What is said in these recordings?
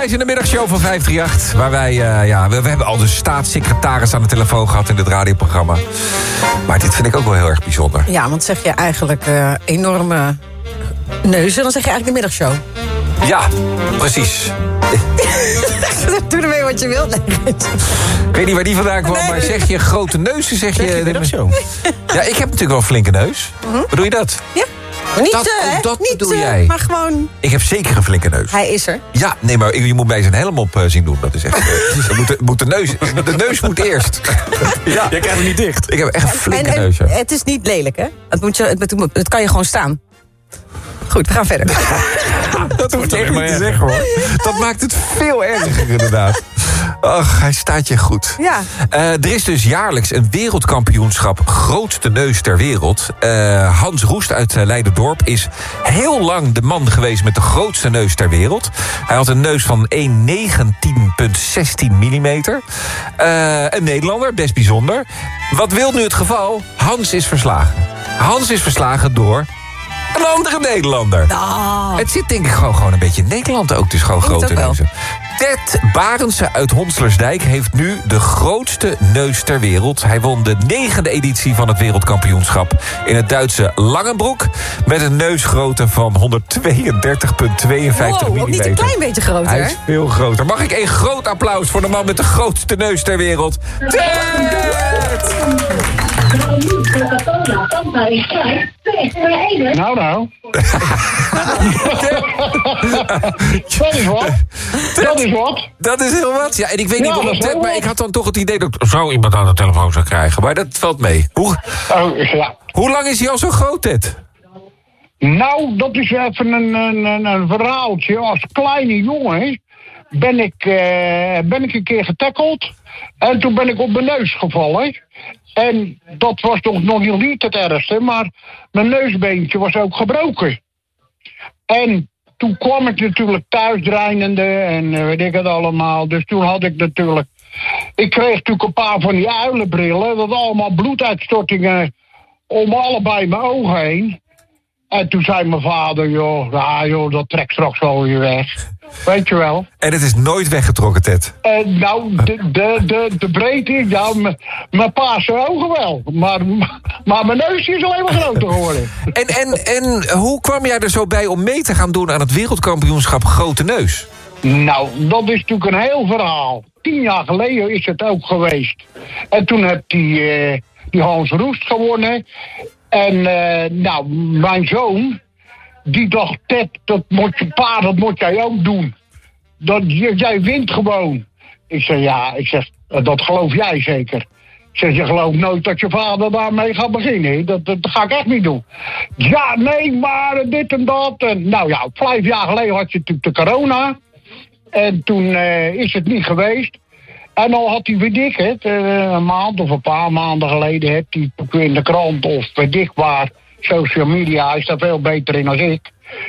Thijs in de middagshow van 538. Waar wij, we hebben al de staatssecretaris aan de telefoon gehad in dit radioprogramma. Maar dit vind ik ook wel heel erg bijzonder. Ja, want zeg je eigenlijk enorme neuzen, dan zeg je eigenlijk de middagshow. Ja, precies. Doe ermee wat je wilt. Nee. Ik weet niet waar die vandaan kwam, maar zeg je grote neuzen, zeg je de middagshow. Ja, ik heb natuurlijk wel een flinke neus. Bedoel je dat? Ja. Dat niet, bedoel jij. Maar gewoon... Ik heb zeker een flinke neus. Hij is er. Ja, nee, maar je moet mij zijn helm op zien doen. Dat is echt... de neus moet eerst. Ja. Jij krijgt het niet dicht. Ik heb echt een flinke neus. Ja. Het is niet lelijk, hè? Het kan je gewoon staan. Goed, we gaan verder. Dat hoeft echt niet te zeggen, hoor. Dat maakt het veel erger, inderdaad. Ach, hij staat je goed. Ja. Er is dus jaarlijks een wereldkampioenschap grootste neus ter wereld. Hans Roest uit Leiderdorp is heel lang de man geweest met de grootste neus ter wereld. Hij had een neus van 1,19,16 millimeter. Een Nederlander, best bijzonder. Wat wil nu het geval? Hans is verslagen. Hans is verslagen door... een andere Nederlander. Oh. Het zit denk ik gewoon een beetje in Nederland ook. Dus gewoon grote neuzen. Ted Barendse uit Honslersdijk heeft nu de grootste neus ter wereld. Hij won de 9e editie van het wereldkampioenschap in het Duitse Langenbroek. Met een neusgrootte van 132,52 millimeter. Niet een klein beetje groter. Hij is veel groter. Mag ik een groot applaus voor de man met de grootste neus ter wereld? Ted! Nou. Dat is wat. Dat is heel wat. Ja, en ik weet niet waarom Ted, maar wat. ik had dan toch het idee dat ik zo iemand aan de telefoon zou krijgen. Maar dat valt mee. Hoe lang is hij al zo groot, Ted? Nou, dat is even een verhaaltje. Als kleine jongen ben ik een keer getackeld. En toen ben ik op mijn neus gevallen. En dat was nog niet het ergste, maar mijn neusbeentje was ook gebroken. En toen kwam ik natuurlijk thuis dreinende en weet ik het allemaal. Dus toen had ik natuurlijk... Ik kreeg natuurlijk een paar van die uilenbrillen. Dat allemaal bloeduitstortingen om allebei mijn ogen heen. En toen zei mijn vader, joh, dat trekt straks wel weer weg. Weet je wel. En het is nooit weggetrokken, Ted? Nou, de breedte, mijn pa's ogen wel. Maar mijn neus is alleen maar groter geworden. En hoe kwam jij er zo bij om mee te gaan doen aan het wereldkampioenschap Grote Neus? Nou, dat is natuurlijk een heel verhaal. 10 jaar geleden is het ook geweest. En toen heb die Hans Roest gewonnen. En mijn zoon, die dacht, Ted, dat moet jij ook doen. Jij wint gewoon. Ik zeg, dat geloof jij zeker. Ik zeg, je gelooft nooit dat je vader daarmee gaat beginnen. Dat ga ik echt niet doen. Ja, nee, maar dit en dat. En, 5 jaar geleden had je natuurlijk de corona. En toen is het niet geweest. En dan had hij, weet ik het, een maand of een paar maanden geleden... heeft hij in de krant of weet ik waar, social media, is daar veel beter in dan ik...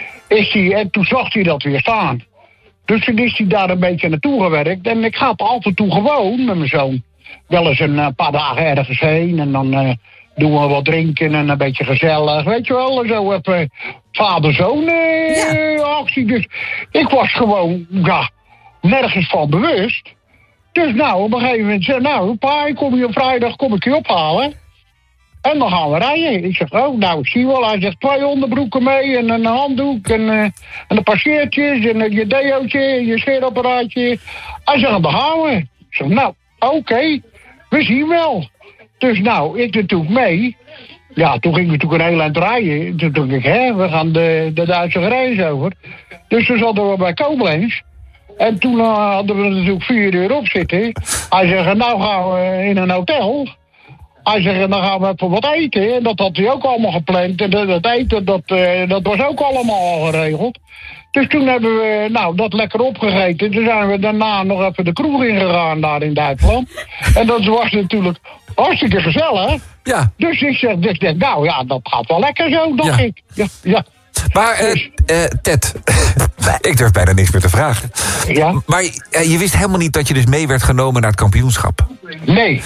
en toen zag hij dat weer staan. Dus toen is hij daar een beetje naartoe gewerkt. En ik ga af en toe gewoon met mijn zoon wel eens een paar dagen ergens heen... en dan doen we wat drinken en een beetje gezellig, weet je wel. En zo even vader-zoon actie. Dus ik was gewoon, nergens van bewust... Dus op een gegeven moment zei pa, kom je op vrijdag, kom ik je ophalen. En dan gaan we rijden. Ik zeg, ik zie wel. Hij zegt, 2 onderbroeken mee en een handdoek en een passeertjes en je deootje en je scheerapparaatje. Hij zegt, dan gaan we. Ik zeg, oké, we zien wel. Dus ik natuurlijk mee. Ja, toen ging we natuurlijk een heel eind rijden. Toen dacht ik, we gaan de Duitse grens over. Dus toen zaten we bij Koblenz. En toen hadden we natuurlijk 4 uur op zitten. Hij zegt, nou gaan we in een hotel. Hij zegt, dan gaan we even wat eten. En dat had hij ook allemaal gepland. En dat eten, dat was ook allemaal al geregeld. Dus toen hebben we dat lekker opgegeten. Toen zijn we daarna nog even de kroeg ingegaan daar in Duitsland. En dat was natuurlijk hartstikke gezellig. Ja. Dus ik zeg, dat gaat wel lekker zo, dacht ik. Ja. Maar Ted, ik durf bijna niks meer te vragen. Ja? Maar je wist helemaal niet dat je dus mee werd genomen naar het kampioenschap. Nee.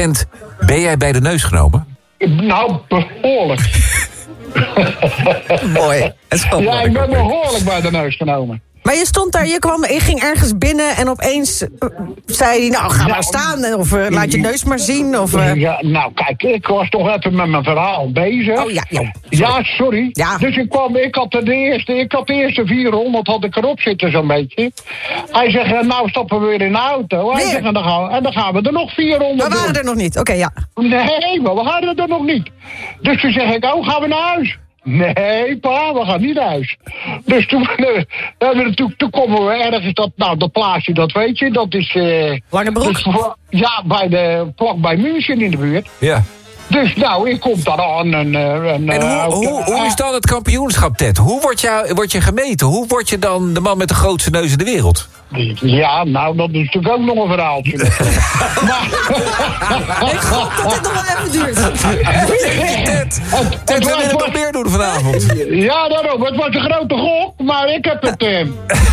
Ben jij bij de neus genomen? Nou, behoorlijk. Mooi. Ja, ik ben behoorlijk bij de neus genomen. Maar je stond daar, je ging ergens binnen en opeens zei hij, nou, ga maar staan. Of laat je neus maar zien. Of, Ja, nou, kijk, ik was toch even met mijn verhaal bezig. Oh, ja. Ja, sorry. Ja. Dus ik had de eerste 400 had ik erop zitten zo'n beetje. Hij zegt, nou stappen we weer in de auto. Hij zegt, en dan gaan we er nog 400 We waren er nog niet, oké, ja. Nee, maar we waren er nog niet. Dus toen zeg ik, gaan we naar huis? Nee, pa, we gaan niet naar huis. Dus toen komen we ergens, dat plaatsje, dat weet je, dat is... Langebroek? Dus, ja, vlak bij München in de buurt. Ja. Dus nou, ik kom daar aan En hoe is dan het kampioenschap, Ted? Hoe word je gemeten? Hoe word je dan de man met de grootste neus in de wereld? Ja, nou, dat is natuurlijk ook nog een verhaaltje. Ik hoop dat dit nog wel even duurt. Ted, wil je nog meer doen vanavond? Ja, daarom. Het was een grote gok, maar ik heb het...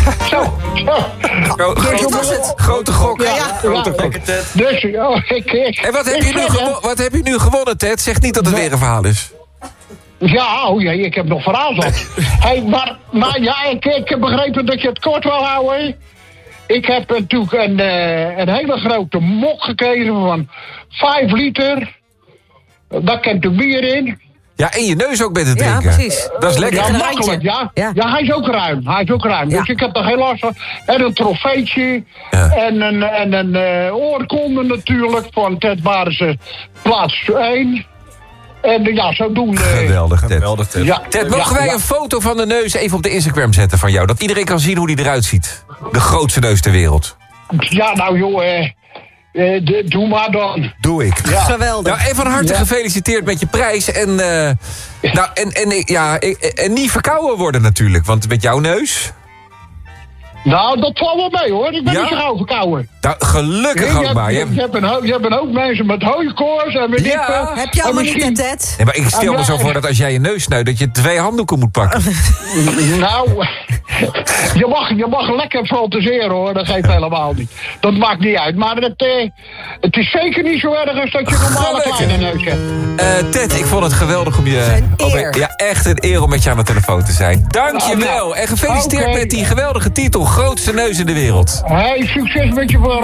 Wat was het? Grote gok. Ja. Grote gok. Dus, En wat heb je nu gewonnen, Ted? Zeg niet dat het weer een verhaal is. Ja, ik heb nog verhaal zat. Hey, maar ja, ik heb begrepen dat je het kort wil houden. Ik heb natuurlijk een hele grote mok gekregen van 5 liter. Daar kent de bier in. Ja, en je neus ook met het drinken. Ja, precies. Dat is lekker. Ja, makkelijk, ja. Ja, hij is ook ruim. Ja. Dus ik heb er heel last van. En een trofeetje. Ja. En een oorkonde natuurlijk van Ted Barense plaats 1. En ja, zodoende... Geweldig, Ted. Ja, Ted, mogen wij een foto van de neus even op de Instagram zetten van jou? Dat iedereen kan zien hoe die eruit ziet. De grootste neus ter wereld. Ja, nou joh, doe maar dan. Doe ik. Ja. Geweldig. Nou, en van harte gefeliciteerd met je prijs. En, en niet verkouden worden natuurlijk, want met jouw neus... Nou, dat valt wel mee hoor. Ik ben niet zo gauw verkouden. Nou, gelukkig ook maar. Je hebt ook mensen met hooikoorts en weet ik veel. Heb je allemaal niet, Ted? Nee, maar ik stel me zo voor dat als jij je neus snuit, dat je 2 handdoeken moet pakken. Nou, je mag lekker fantaseren hoor. Dat geeft helemaal niet. Dat maakt niet uit. Maar het is zeker niet zo erg als dat je normale kleine neus hebt. Ted, ik vond het geweldig om je... Ja, echt een eer om met je aan de telefoon te zijn. Dank je wel. En gefeliciteerd met die geweldige titel. Grootste neus in de wereld. Hey, succes met je